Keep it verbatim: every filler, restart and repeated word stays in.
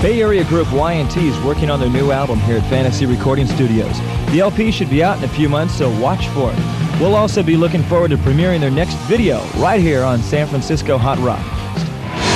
Bay Area group Y and T is working on their new album here at Fantasy Recording Studios. The L P should be out in a few months, so watch for it. We'll also be looking forward to premiering their next video right here on San Francisco Hot Rock.